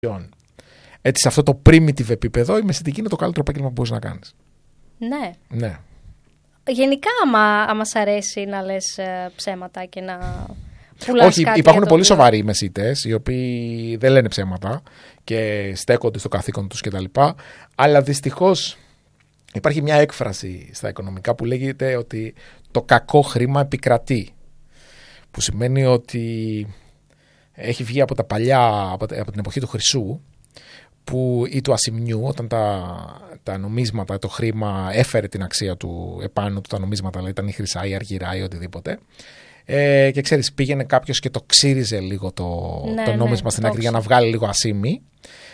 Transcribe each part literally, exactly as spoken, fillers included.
Έτσι, σε αυτό το primitive επίπεδο, η μεσητική είναι το καλύτερο επάγγελμα που μπορείς να κάνεις. Ναι. Ναι. Γενικά, άμα, άμα σ' αρέσει να λες ε, ψέματα και να πουλάς. Όχι, κάτι υπάρχουν πολύ οποίο... σοβαροί μεσίτες, οι οποίοι δεν λένε ψέματα και στέκονται στο καθήκον τους κτλ. Αλλά δυστυχώς υπάρχει μια έκφραση στα οικονομικά που λέγεται ότι το κακό χρήμα επικρατεί. Που σημαίνει ότι έχει βγει από τα παλιά, από την εποχή του Χρυσού, που, ή του ασημιού, όταν τα, τα νομίσματα, το χρήμα έφερε την αξία του επάνω του, τα νομίσματα, δηλαδή ήταν η χρυσά, η αργυρά ή οτιδήποτε. Ε, και ξέρεις, πήγαινε κάποιος και το ξύριζε λίγο το, ναι, το νόμισμα ναι, στην άκρη για να βγάλει λίγο ασήμι.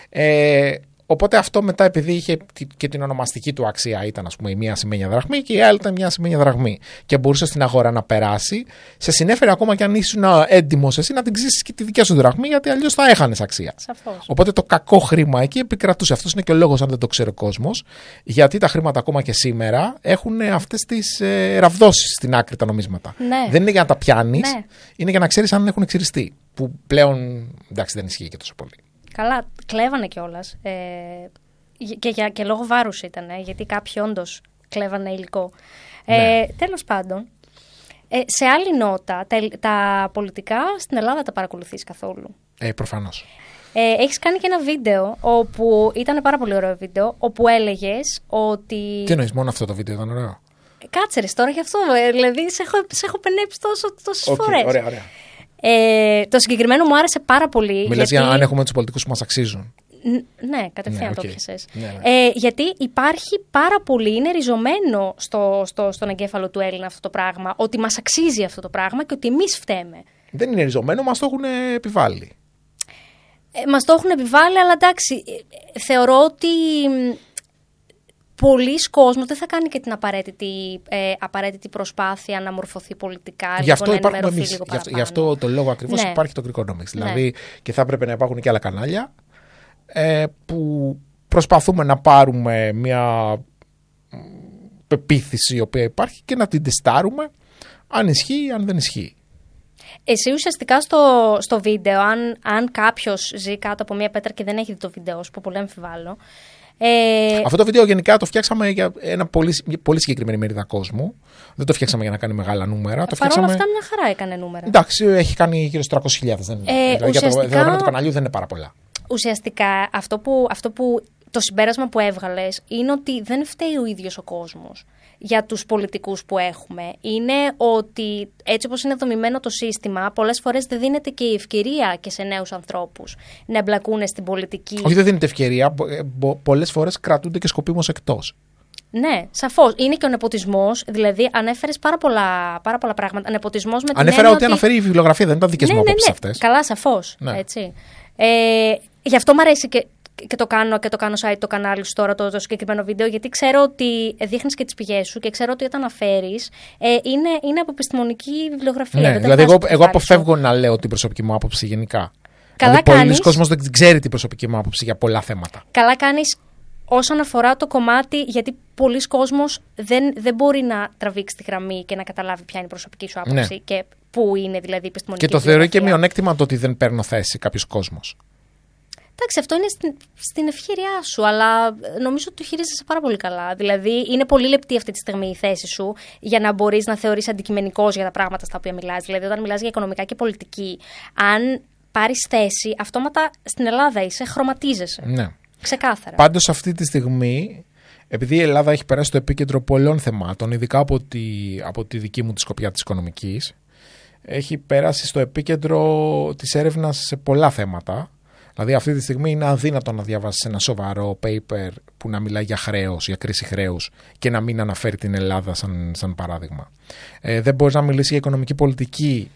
Ε, Οπότε αυτό μετά, επειδή είχε και την ονομαστική του αξία, ήταν ας πούμε η μία ασημένια δραχμή και η άλλη ήταν μια ασημένια δραχμή. Και μπορούσε στην αγορά να περάσει, σε συνέφερε ακόμα και αν ήσουν έντιμος εσύ να την ξύσεις και τη δικιά σου δραχμή, γιατί αλλιώς θα έχανες αξία. Σαφώς. Οπότε το κακό χρήμα εκεί επικρατούσε. Αυτός είναι και ο λόγος, αν δεν το ξέρει ο κόσμος, γιατί τα χρήματα ακόμα και σήμερα έχουν αυτές τις ε, ραβδόσεις στην άκρη τα νομίσματα. Ναι. Δεν είναι για να τα πιάνεις, ναι. είναι για να ξέρεις αν έχουν ξυριστεί. Που πλέον εντάξει δεν ισχύει και τόσο πολύ. Καλά, κλέβανε κιόλας. Ε, και, και, και λόγω βάρους ήταν, ε, γιατί κάποιοι όντως κλέβανε υλικό. Ε, ναι. Τέλος πάντων, ε, σε άλλη νότα, τα, τα πολιτικά στην Ελλάδα τα παρακολουθείς καθόλου? Ε, προφανώς. Ε, έχεις κάνει και ένα βίντεο, όπου ήταν πάρα πολύ ωραίο βίντεο, όπου έλεγες ότι... Τι εννοείς, μόνο αυτό το βίντεο ήταν ωραίο? Κάτσε ρε, τώρα γι' αυτό, ε, δηλαδή σε έχω, σε έχω πενέψει τόσο, τόσες okay, φορές. Ωραία, ωραία. Ε, το συγκεκριμένο μου άρεσε πάρα πολύ. Μιλάς γιατί... για αν έχουμε τους πολιτικούς που μας αξίζουν. Ναι, κατευθείαν ναι, το okay. πιασες. Ναι, ναι. Ε, γιατί υπάρχει πάρα πολύ, είναι ριζωμένο στο, στο, στον εγκέφαλο του Έλληνα αυτό το πράγμα, ότι μας αξίζει αυτό το πράγμα και ότι εμείς φταίμε. Δεν είναι ριζωμένο, μας το έχουν επιβάλει. Ε, μας το έχουν επιβάλει, αλλά εντάξει, θεωρώ ότι πολλοί κόσμος δεν θα κάνει και την απαραίτητη, ε, απαραίτητη προσπάθεια να μορφωθεί πολιτικά. Γι' αυτό να υπάρχουμε εμείς. Γι' αυτό, γι' αυτό το λόγο ακριβώς ναι. υπάρχει το Greekonomics. Ναι. Δηλαδή και θα έπρεπε να υπάρχουν και άλλα κανάλια ε, που προσπαθούμε να πάρουμε μια πεποίθηση η οποία υπάρχει και να την τεστάρουμε αν ισχύει ή αν δεν ισχύει. Εσύ ουσιαστικά στο, στο βίντεο, αν, αν κάποιος ζει κάτω από μια πέτρα και δεν έχει δει το βίντεο, που πολύ αμφιβάλλω. Ε... Αυτό το βίντεο γενικά το φτιάξαμε για ένα πολύ, πολύ συγκεκριμένη μερίδα κόσμου. Δεν το φτιάξαμε για να κάνει μεγάλα νούμερα. Το Παρ' όλα φτιάξαμε... αυτά, μια χαρά έκανε νούμερα. Εντάξει, έχει κάνει γύρω στους τριακόσιες χιλιάδες. Δεν... Ε, δηλαδή ουσιαστικά... για το δεδομένο του καναλιού δεν είναι πάρα πολλά. Ουσιαστικά αυτό που, αυτό που το συμπέρασμα που έβγαλες είναι ότι δεν φταίει ο ίδιος ο κόσμος για τους πολιτικούς που έχουμε. Είναι ότι έτσι όπως είναι δομημένο το σύστημα, πολλές φορές δεν δίνεται και η ευκαιρία και σε νέους ανθρώπους να εμπλακούν στην πολιτική. Όχι, δεν δίνεται ευκαιρία. Πολλές φορές κρατούνται και σκοπίμως εκτός. Ναι, σαφώς. Είναι και ο νεποτισμός. Δηλαδή, ανέφερες πάρα πολλά, πάρα πολλά πράγματα. Νεποτισμός με την Ανέφερα ότι, ότι αναφέρει η βιβλιογραφία, δεν ήταν δικές ναι, μου ναι, απόψεις ναι. αυτές. Καλά, σαφώς. Ναι. Έτσι. Ε, γι' αυτό μου αρέσει και, και το κάνω και το κάνω site το κανάλι σου τώρα το, το συγκεκριμένο βίντεο, γιατί ξέρω ότι δείχνεις και τις πηγές σου και ξέρω ότι όταν αναφέρεις ε, είναι, είναι από επιστημονική βιβλιογραφία. Ναι, δεν δηλαδή εγώ, εγώ σου. αποφεύγω να λέω την προσωπική μου άποψη γενικά. Καλά δηλαδή, κάνεις. πολλοί κόσμος δεν ξέρει την προσωπική μου άποψη για πολλά θέματα. Καλά κάνεις όσον αφορά το κομμάτι, γιατί πολλοί κόσμος δεν, δεν μπορεί να τραβήξει τη γραμμή και να καταλάβει ποια είναι η προσωπική σου άποψη ναι. και πού είναι δηλαδή η επιστημονική. Και το θεωρεί και μειονέκτημα το ότι δεν παίρνω θέση κάποιος κόσμος. Εντάξει, αυτό είναι στην, στην ευχέρειά σου, αλλά νομίζω ότι το χειρίζεσαι πάρα πολύ καλά. Δηλαδή, είναι πολύ λεπτή αυτή τη στιγμή η θέση σου για να μπορείς να θεωρείς αντικειμενικός για τα πράγματα στα οποία μιλάς. Δηλαδή, όταν μιλάς για οικονομικά και πολιτική, αν πάρεις θέση, αυτόματα στην Ελλάδα είσαι, χρωματίζεσαι. Ναι. Ξεκάθαρα. Πάντως, αυτή τη στιγμή, επειδή η Ελλάδα έχει περάσει στο επίκεντρο πολλών θεμάτων, ειδικά από τη, από τη δική μου τη σκοπιά της οικονομικής, έχει περάσει στο επίκεντρο της έρευνας σε πολλά θέματα. Δηλαδή αυτή τη στιγμή είναι αδύνατο να διαβάσεις ένα σοβαρό paper που να μιλάει για χρέος, για κρίση χρέους και να μην αναφέρει την Ελλάδα σαν, σαν παράδειγμα. Ε, δεν μπορείς να μιλήσεις για οικονομική πολιτική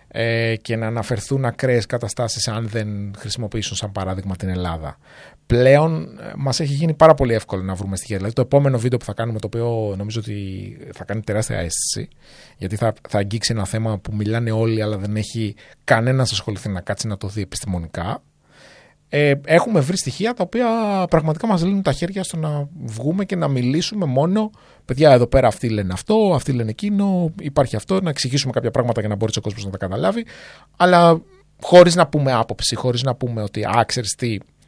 ε, και να αναφερθούν ακραίες καταστάσεις αν δεν χρησιμοποιήσουν σαν παράδειγμα την Ελλάδα. Πλέον ε, μας έχει γίνει πάρα πολύ εύκολο να βρούμε στοιχεία. Δηλαδή το επόμενο βίντεο που θα κάνουμε, το οποίο νομίζω ότι θα κάνει τεράστια αίσθηση, γιατί θα, θα αγγίξει ένα θέμα που μιλάνε όλοι αλλά δεν έχει κανένας ασχοληθεί να κάτσει να το δει επιστημονικά. Ε, έχουμε βρει στοιχεία τα οποία πραγματικά μας λύνουν τα χέρια στο να βγούμε και να μιλήσουμε μόνο. Παιδιά, εδώ πέρα αυτοί λένε αυτό, αυτοί λένε εκείνο, υπάρχει αυτό, να εξηγήσουμε κάποια πράγματα για να μπορεί ο κόσμος να τα καταλάβει, αλλά χωρίς να πούμε άποψη, χωρίς να πούμε ότι α, ξέρεις τι,